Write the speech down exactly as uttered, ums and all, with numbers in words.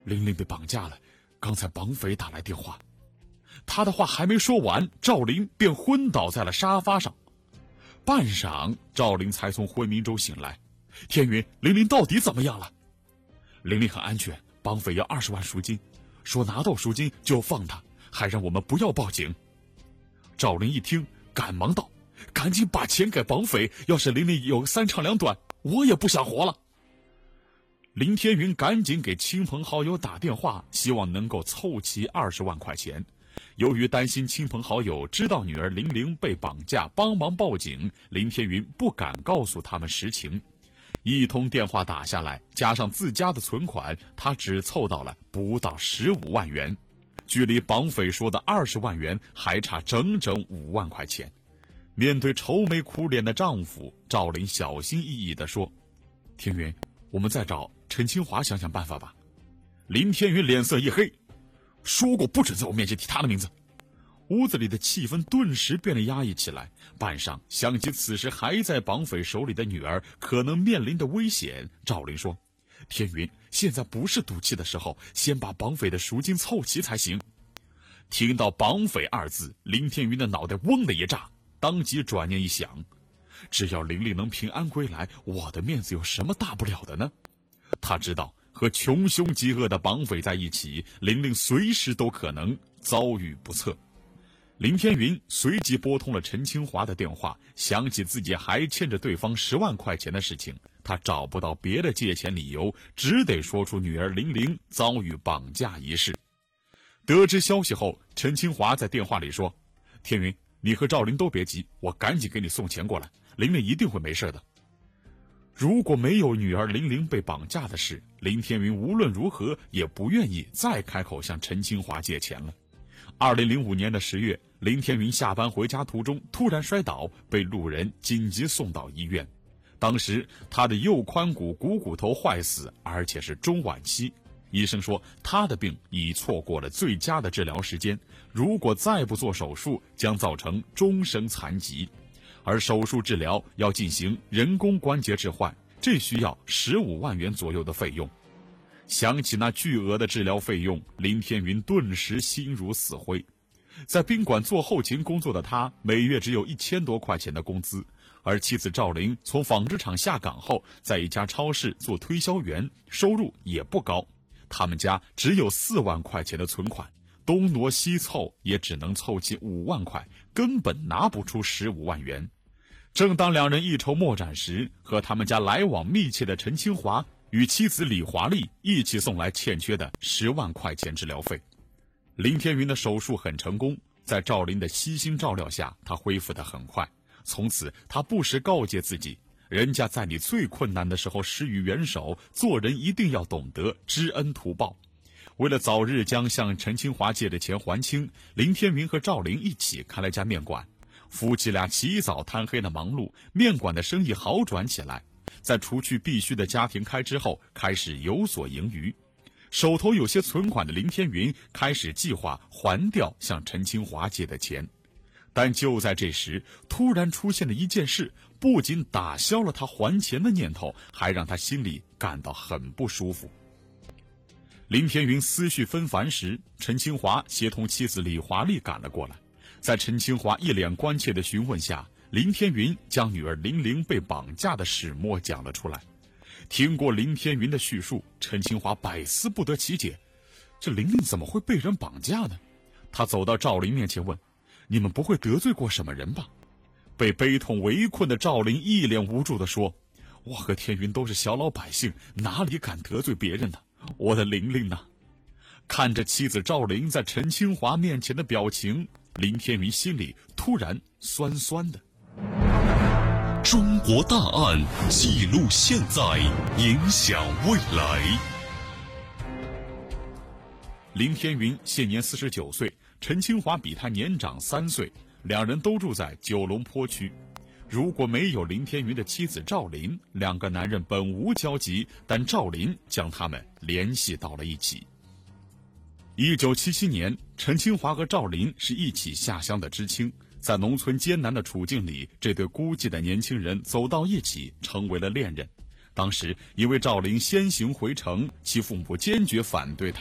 玲玲被绑架了，刚才绑匪打来电话。他的话还没说完，赵玲便昏倒在了沙发上。半晌，赵玲才从昏迷中醒来。天云，玲玲到底怎么样了？玲玲很安全，绑匪要二十万赎金，说拿到赎金就放她，还让我们不要报警。赵玲一听，赶忙道：赶紧把钱给绑匪，要是玲玲有三长两短，我也不想活了。林天云赶紧给亲朋好友打电话，希望能够凑齐二十万块钱。由于担心亲朋好友知道女儿玲玲被绑架帮忙报警，林天云不敢告诉他们实情。一通电话打下来，加上自家的存款，他只凑到了不到十五万元，距离绑匪说的二十万元还差整整五万块钱。面对愁眉苦脸的丈夫，赵玲小心翼翼地说：天云，我们再找陈清华想想办法吧。林天云脸色一黑，说过不准在我面前提他的名字。屋子里的气氛顿时变得压抑起来。半晌，想起此时还在绑匪手里的女儿可能面临的危险，赵玲说：天云，现在不是赌气的时候，先把绑匪的赎金凑齐才行。听到绑匪二字，林天云的脑袋嗡的一炸，当即转念一想，只要玲玲能平安归来，我的面子有什么大不了的呢？他知道和穷凶极恶的绑匪在一起，玲玲随时都可能遭遇不测。林天云随即拨通了陈清华的电话，想起自己还欠着对方十万块钱的事情，他找不到别的借钱理由，只得说出女儿玲玲遭遇绑架一事。得知消息后，陈清华在电话里说：天云，你和赵玲都别急，我赶紧给你送钱过来，玲玲一定会没事的。如果没有女儿玲玲被绑架的事，林天云无论如何也不愿意再开口向陈清华借钱了。二零零五年的十月，林天云下班回家途中突然摔倒，被路人紧急送到医院。当时他的右髋骨股骨头坏死，而且是中晚期。医生说他的病已错过了最佳的治疗时间，如果再不做手术，将造成终生残疾。而手术治疗要进行人工关节置换，这需要十五万元左右的费用。想起那巨额的治疗费用，林天云顿时心如死灰。在宾馆做后勤工作的他，每月只有一千多块钱的工资，而妻子赵玲从纺织厂下岗后，在一家超市做推销员，收入也不高。他们家只有四万块钱的存款，东挪西凑也只能凑齐五万块，根本拿不出十五万元。正当两人一筹莫展时，和他们家来往密切的陈清华与妻子李华丽一起送来欠缺的十万块钱治疗费。林天云的手术很成功，在赵玲的悉心照料下，他恢复得很快。从此他不时告诫自己，人家在你最困难的时候施予援手，做人一定要懂得知恩图报。为了早日将向陈清华借的钱还清，林天云和赵玲一起开了家面馆。夫妻俩起早贪黑的忙碌，面馆的生意好转起来。在除去必须的家庭开支后，开始有所盈余。手头有些存款的林天云开始计划还掉向陈清华借的钱。但就在这时，突然出现的一件事，不仅打消了他还钱的念头，还让他心里感到很不舒服。林天云思绪纷繁时，陈清华协同妻子李华丽赶了过来。在陈清华一脸关切的询问下，林天云将女儿玲玲被绑架的始末讲了出来。听过林天云的叙述，陈清华百思不得其解，这玲玲怎么会被人绑架呢？他走到赵玲面前问：你们不会得罪过什么人吧？被悲痛围困的赵玲一脸无助地说：我和天云都是小老百姓，哪里敢得罪别人呢？我的玲玲呢？看着妻子赵玲在陈清华面前的表情，林天云心里突然酸酸的。 中国大案记录现在，影响未来。 林天云现年四十九岁，陈清华比他年长三岁，两人都住在九龙坡区。如果没有林天云的妻子赵琳，两个男人本无交集，但赵琳将他们联系到了一起。一九七七年，陈清华和赵琳是一起下乡的知青，在农村艰难的处境里，这对孤寂的年轻人走到一起，成为了恋人。 当时因为赵林先行回城，其父母坚决反对他